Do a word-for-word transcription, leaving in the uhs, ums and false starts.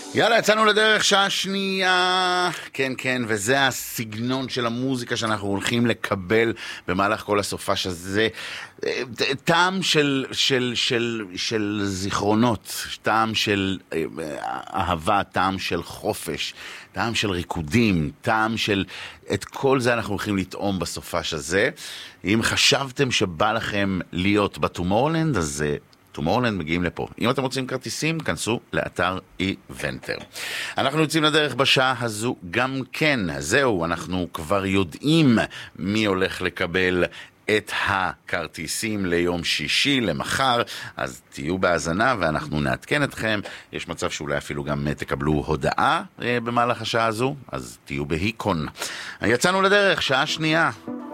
יאללה, יצאנו לדרך שעה שנייה, כן כן, וזה הסגנון של המוזיקה שאנחנו הולכים לקבל במהלך כל הסופש הזה. טעם של, של, של, של זיכרונות, טעם של אהבה, טעם של חופש, טעם של ריקודים, טעם של... את כל זה אנחנו הולכים לטעום בסופש הזה. אם חשבתם שבא לכם להיות בטומורלנד, אז... טומורלנד מגיעים לפה. אם אתם רוצים כרטיסים, כנסו לאתר איבנטר. אנחנו יוצאים לדרך בשעה הזו גם כן. זהו, אנחנו כבר יודעים מי הולך לקבל את הכרטיסים ליום שישי, למחר, אז תהיו בהאזנה ואנחנו נעדכן אתכם. יש מצב שאולי אפילו גם תקבלו הודעה במהלך השעה הזו, אז תהיו בהיקון. יצאנו לדרך, שעה שנייה.